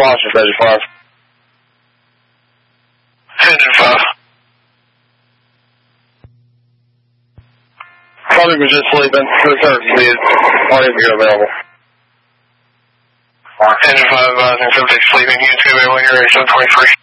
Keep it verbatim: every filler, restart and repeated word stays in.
Washington five. Engine five. Probably was just sleeping. The certainty is not even available. Engine five advising subject sleeping. Unit two, airway, you're seven twenty-three.